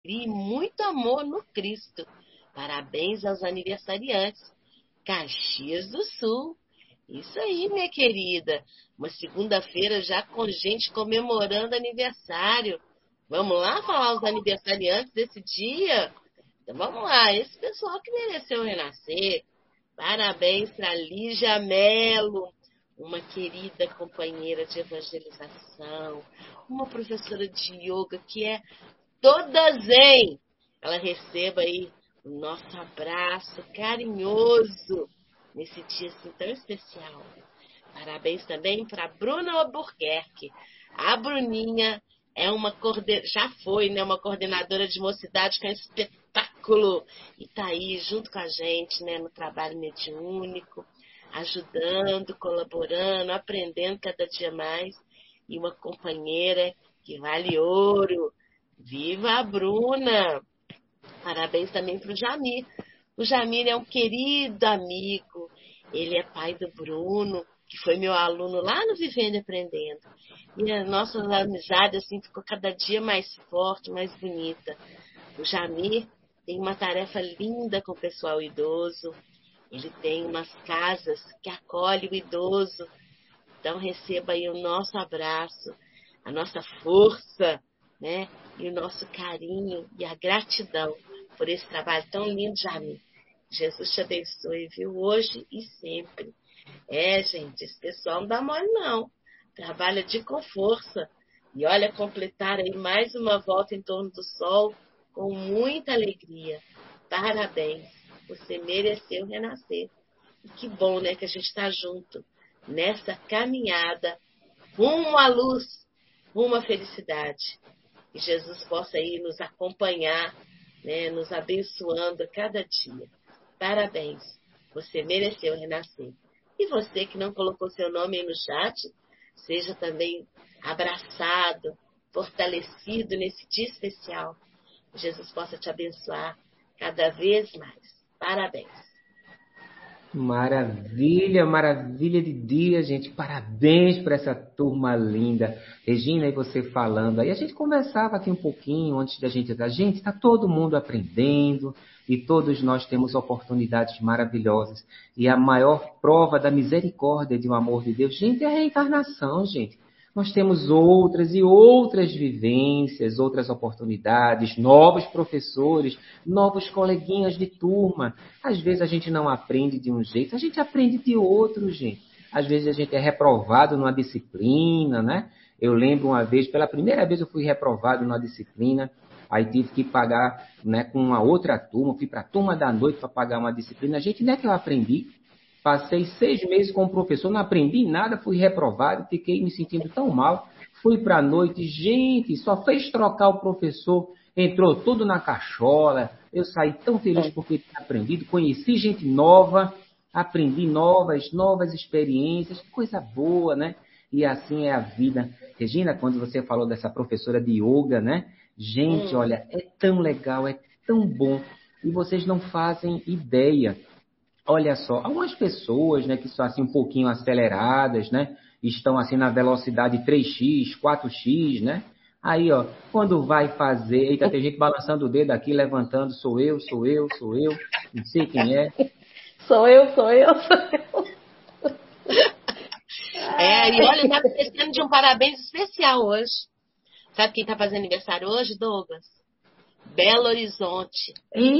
e muito amor no Cristo. Parabéns aos aniversariantes. Caxias do Sul. Isso aí, minha querida. Uma segunda-feira já com gente comemorando aniversário. Vamos lá falar os aniversariantes desse dia? Então vamos lá, esse pessoal que mereceu renascer. Parabéns para Lígia Mello, uma querida companheira de evangelização, uma professora de yoga que é toda zen. Ela receba aí o nosso abraço carinhoso nesse dia assim tão especial. Parabéns também para Bruna Albuquerque. A Bruninha é já foi, né, uma coordenadora de mocidade com espetáculo e está aí junto com a gente, né, no trabalho mediúnico, ajudando, colaborando, aprendendo cada dia mais, e uma companheira que vale ouro. Viva a Bruna! Parabéns também para o Jamir. O Jamir é um querido amigo, ele é pai do Bruno, que foi meu aluno lá no Vivendo e Aprendendo. E a nossa amizade assim, ficou cada dia mais forte, mais bonita. O Jamir tem uma tarefa linda com o pessoal idoso. Ele tem umas casas que acolhem o idoso. Então receba aí o nosso abraço, a nossa força, né? E o nosso carinho e a gratidão por esse trabalho tão lindo, Jamir. Jesus te abençoe, viu? Hoje e sempre. Gente, esse pessoal não dá mole, não. Trabalha com força. E olha, completar aí mais uma volta em torno do sol com muita alegria. Parabéns. Você mereceu renascer. E que bom, né, que a gente está junto nessa caminhada rumo à luz, rumo à felicidade. Que Jesus possa aí nos acompanhar, né, nos abençoando a cada dia. Parabéns. Você mereceu renascer. E você que não colocou seu nome aí no chat, seja também abraçado, fortalecido nesse dia especial. Que Jesus possa te abençoar cada vez mais. Parabéns. Maravilha, maravilha de dia, gente. Parabéns para essa turma linda. Regina, e você falando. Aí a gente conversava aqui um pouquinho antes da gente entrar. Gente, está todo mundo aprendendo e todos nós temos oportunidades maravilhosas. E a maior prova da misericórdia e do amor de Deus, gente, é a reencarnação, gente. Nós temos outras e outras vivências, outras oportunidades, novos professores, novos coleguinhas de turma. Às vezes a gente não aprende de um jeito, a gente aprende de outro, gente. Às vezes a gente é reprovado numa disciplina, né? Eu lembro uma vez, pela primeira vez eu fui reprovado numa disciplina, aí tive que pagar, né, com uma outra turma, fui para a turma da noite para pagar uma disciplina. Gente, não é que eu aprendi? Passei 6 meses com o professor, não aprendi nada, fui reprovado, fiquei me sentindo tão mal. Fui para a noite, gente, só fez trocar o professor, entrou tudo na cachola. Eu saí tão feliz porque tinha aprendido, conheci gente nova, aprendi novas experiências, que coisa boa, né? E assim é a vida. Regina, quando você falou dessa professora de yoga, né? Gente, olha, é tão legal, é tão bom. E vocês não fazem ideia. Olha só, algumas pessoas, né, que são assim um pouquinho aceleradas, né, estão assim na velocidade 3x, 4x, né? Aí, ó, quando vai fazer, eita, tem gente balançando o dedo aqui, levantando, sou eu, não sei quem é. Sou eu. E olha, tá precisando de um parabéns especial hoje. Sabe quem tá fazendo aniversário hoje, Douglas? Belo Horizonte.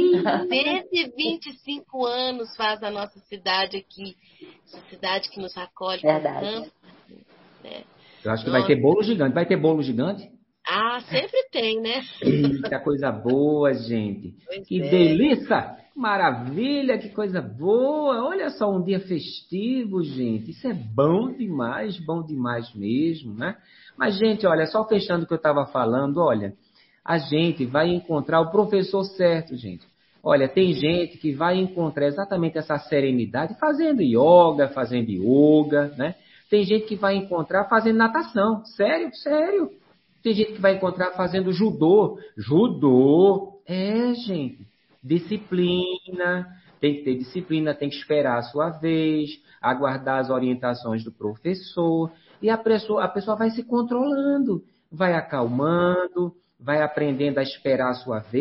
125 anos faz a nossa cidade aqui. Essa cidade que nos acolhe com tanto. Né? Eu acho que vai ter bolo gigante. Vai ter bolo gigante? Sempre tem, né? Eita, coisa boa, gente. Pois que delícia! Maravilha, que coisa boa. Olha só, um dia festivo, gente. Isso é bom demais mesmo, né? Mas, gente, olha, só fechando o que eu estava falando, olha, a gente vai encontrar o professor certo, gente. Olha, tem gente que vai encontrar exatamente essa serenidade fazendo yoga, né? Tem gente que vai encontrar fazendo natação. Sério. Tem gente que vai encontrar fazendo judô. Gente. Disciplina. Tem que ter disciplina, tem que esperar a sua vez, aguardar as orientações do professor. E a pessoa vai se controlando, vai acalmando, vai aprendendo a esperar a sua vez.